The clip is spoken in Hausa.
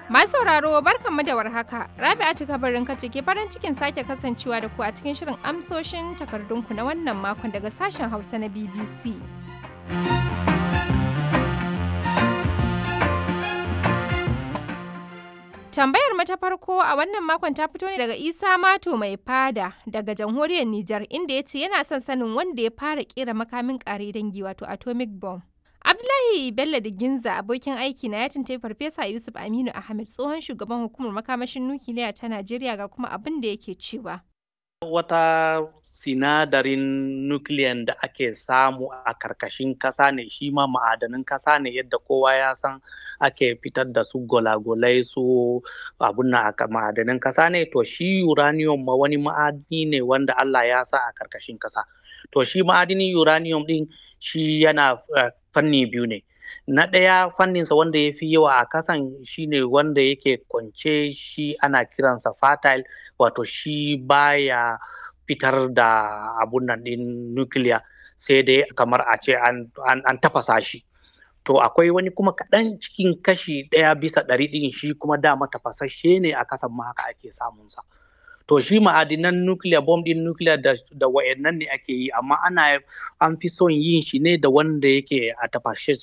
Masu sauraro barkanmu da warhaka. Rabi'atu kabarin kace ke farin cikin sake kasancewa da ku a cikin shirin amsoshin takardunku na wannan makon daga sashen Hausa na BBC. Tambayar mu ta farko a wannan makon ta fito ne daga Isa Mato mai fada daga jamhuriyar Nijar inda ya ce yana son sanin wanda ya fara kera makamin kare dangi wato atomic bomb. Abdullahi Bello da Ginza abokin aiki na ya tuntuɓi Farfesa Yusuf Aminu Ahmed tsohon shugaban hukumar makamashin nukiliya ta Najeriya ga kuma abin da yake cewa. Wata sinadarin nukiliyan da ake samu a karkashin kasa ne, shi ma ma'adanin kasa ne yadda kowa ya san ake fitar da su gwalagwalai su abun na ma'adanin kasa ne. To shi uranium ma wani ma'adini ne wanda Allah ya sa a karkashin kasa. To shi ma'adinin uranium din shi yana fanni biyu ne. Na ɗaya fanninsa wanda ya fi yawa a kasan shi ne wanda yake kwance, shi ana kiransa fertile, wato shi baya fitar da abun nan ɗin nukiliya sai dai kamar a ce an tafasa shi. To akwai wani kuma kaɗan cikin kashi 1/100 ɗin shi kuma dama tafasashe ne a kasan ma haka ake samunsa. To shi ma'adinan nukiliya, bom ɗin nukiliya da wa'annan ne ake yi, amma an fi son yin shi ne da wanda yake a tafashe